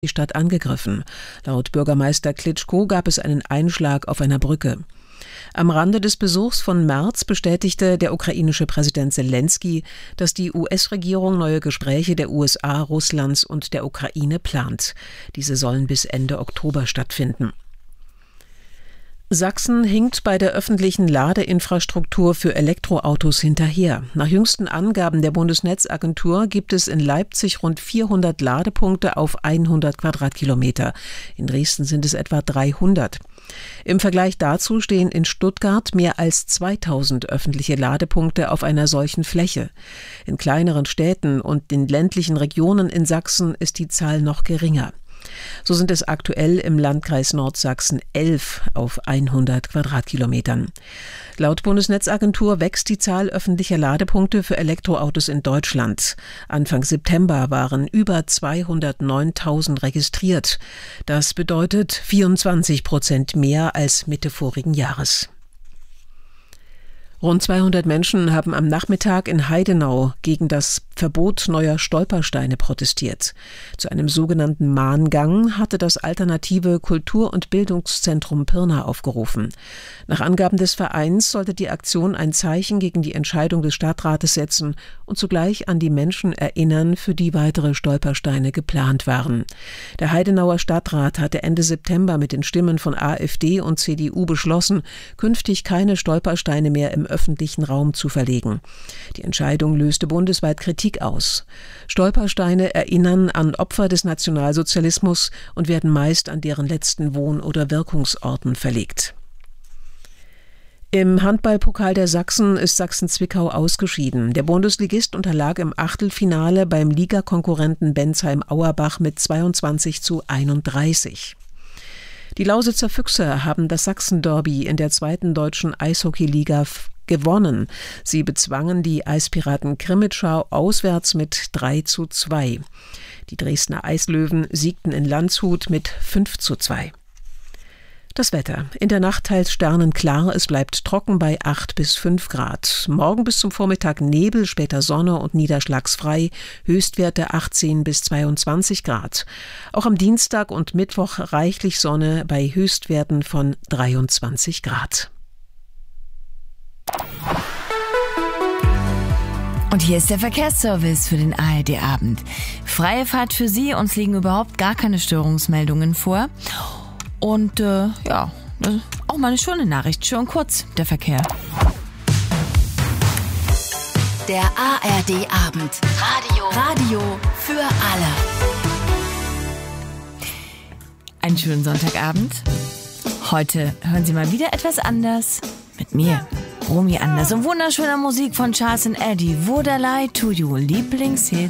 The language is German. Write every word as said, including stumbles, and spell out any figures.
die Stadt angegriffen. Laut Bürgermeister Klitschko gab es einen Einschlag auf einer Brücke. Am Rande des Besuchs von März bestätigte der ukrainische Präsident Selenskyj, dass die U S-Regierung neue Gespräche der U S A, Russlands und der Ukraine plant. Diese sollen bis Ende Oktober stattfinden. Sachsen hinkt bei der öffentlichen Ladeinfrastruktur für Elektroautos hinterher. Nach jüngsten Angaben der Bundesnetzagentur gibt es in Leipzig rund vierhundert Ladepunkte auf hundert Quadratkilometer. In Dresden sind es etwa dreihundert. Im Vergleich dazu stehen in Stuttgart mehr als zweitausend öffentliche Ladepunkte auf einer solchen Fläche. In kleineren Städten und den ländlichen Regionen in Sachsen ist die Zahl noch geringer. So sind es aktuell im Landkreis Nordsachsen elf auf hundert Quadratkilometern. Laut Bundesnetzagentur wächst die Zahl öffentlicher Ladepunkte für Elektroautos in Deutschland. Anfang September waren über zweihundertneuntausend registriert. Das bedeutet vierundzwanzig Prozent mehr als Mitte vorigen Jahres. Rund zweihundert Menschen haben am Nachmittag in Heidenau gegen das Verbot neuer Stolpersteine protestiert. Zu einem sogenannten Mahngang hatte das alternative Kultur- und Bildungszentrum Pirna aufgerufen. Nach Angaben des Vereins sollte die Aktion ein Zeichen gegen die Entscheidung des Stadtrates setzen und zugleich an die Menschen erinnern, für die weitere Stolpersteine geplant waren. Der Heidenauer Stadtrat hatte Ende September mit den Stimmen von AfD und C D U beschlossen, künftig keine Stolpersteine mehr im öffentlichen Raum zu verlegen. Die Entscheidung löste bundesweit Kritik aus. Stolpersteine erinnern an Opfer des Nationalsozialismus und werden meist an deren letzten Wohn- oder Wirkungsorten verlegt. Im Handballpokal der Sachsen ist Sachsen-Zwickau ausgeschieden. Der Bundesligist unterlag im Achtelfinale beim Ligakonkurrenten Bensheim-Auerbach mit zweiundzwanzig zu einunddreißig. Die Lausitzer Füchse haben das Sachsen-Derby in der zweiten deutschen Eishockeyliga gewonnen. Sie bezwangen die Eispiraten Krimitschau auswärts mit drei zu zwei. Die Dresdner Eislöwen siegten in Landshut mit fünf zu zwei. Das Wetter. In der Nacht teils sternenklar, es bleibt trocken bei acht bis fünf Grad. Morgen bis zum Vormittag Nebel, später Sonne und niederschlagsfrei, Höchstwerte achtzehn bis zweiundzwanzig Grad. Auch am Dienstag und Mittwoch reichlich Sonne bei Höchstwerten von dreiundzwanzig Grad. Und hier ist der Verkehrsservice für den A R D-Abend. Freie Fahrt für Sie, uns liegen überhaupt gar keine Störungsmeldungen vor. Und äh, ja, auch mal eine schöne Nachricht, schön kurz, der Verkehr. Der A R D-Abend. Radio. Radio für alle. Einen schönen Sonntagabend. Heute hören Sie mal wieder etwas anders mit mir, Romy Anders, und wunderschöner Musik von Charles and Eddie. Would I Lie to You, Lieblingshit.